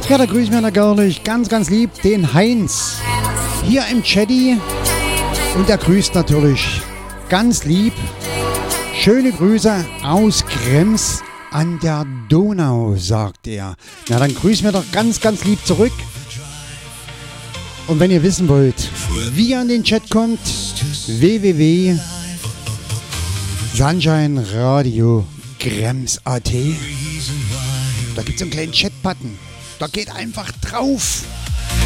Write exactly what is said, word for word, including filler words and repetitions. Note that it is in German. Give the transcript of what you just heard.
Ja, da grüßen wir natürlich ganz, ganz lieb den Heinz hier im Chatty. Und er grüßt natürlich ganz lieb. Schöne Grüße aus Krems an der Donau, sagt er. Na, dann grüßen wir doch ganz, ganz lieb zurück. Und wenn ihr wissen wollt, wie ihr an den Chat kommt, w w w punkt Sunshine Radio Krems punkt a t. Da gibt es einen kleinen Chat-Button. Da geht einfach drauf.